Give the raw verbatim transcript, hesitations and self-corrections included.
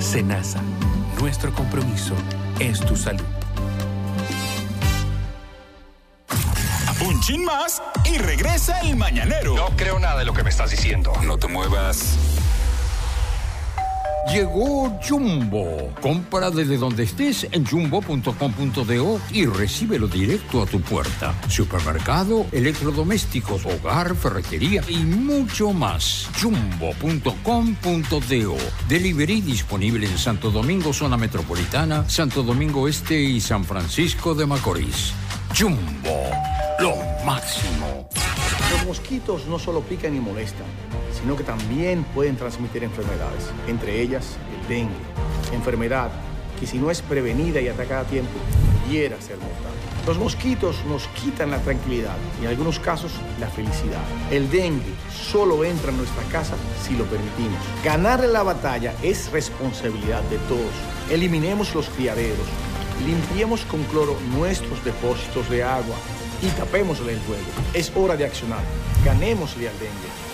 Senasa, nuestro compromiso es tu salud. Un chin más y regresa el mañanero. No creo nada de lo que me estás diciendo. No te muevas. Llegó Jumbo. Compra desde donde estés en jumbo punto com punto do y recíbelo directo a tu puerta. Supermercado, electrodomésticos, hogar, ferretería y mucho más. jumbo punto com punto do. Delivery disponible en Santo Domingo, zona metropolitana, Santo Domingo Este y San Francisco de Macorís. Jumbo, lo máximo. Los mosquitos no solo pican y molestan, sino que también pueden transmitir enfermedades, entre ellas el dengue, enfermedad que si no es prevenida y atacada a tiempo, pudiera ser mortal. Los mosquitos nos quitan la tranquilidad y en algunos casos la felicidad. El dengue solo entra en nuestra casa si lo permitimos. Ganarle la batalla es responsabilidad de todos. Eliminemos los criaderos, limpiemos con cloro nuestros depósitos de agua y tapémosle el fuego. Es hora de accionar. Ganémosle al dengue.